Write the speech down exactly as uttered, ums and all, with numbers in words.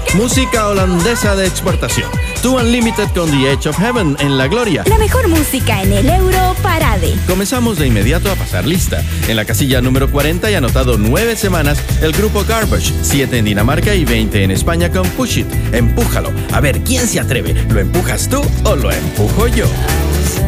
Música holandesa de exportación. Two Unlimited con The Edge of Heaven en La Gloria. La mejor música en el Euro Parade. Comenzamos de inmediato a pasar lista. En la casilla número cuarenta y anotado nueve semanas, el grupo Garbage. siete en Dinamarca y veinte en España con Push It. Empújalo. A ver, ¿quién se atreve? ¿Lo empujas tú o lo empujo yo?